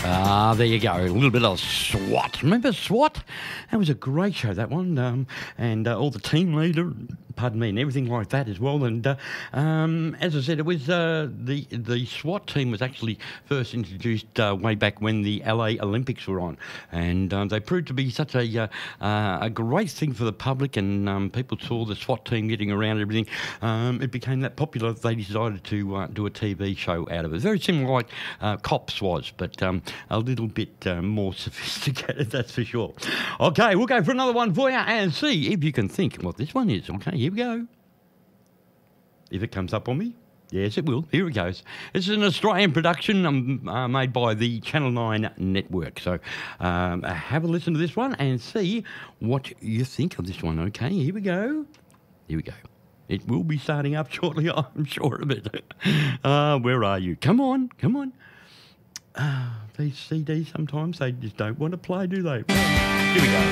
There you go. A little bit of SWAT. Remember SWAT? That was a great show, that one. And all the team leader, pardon me, and everything like that as well. And as I said, it was the SWAT team was actually first introduced way back when the LA Olympics were on. And they proved to be such a great thing for the public, and people saw the SWAT team getting around everything. It became that popular that they decided to do a TV show out of it. Very similar like Cops was, but a little bit more sophisticated, that's for sure. Okay, we'll go for another one for you and see if you can think what this one is. Okay, here we go. If it comes up on me. Yes, it will. Here it goes. It's an Australian production made by the Channel 9 network. So have a listen to this one and see what you think of this one. Okay, here we go. Here we go. It will be starting up shortly, I'm sure of it. Where are you? Come on, come on. These CDs, sometimes they just don't want to play, do they? Here we go.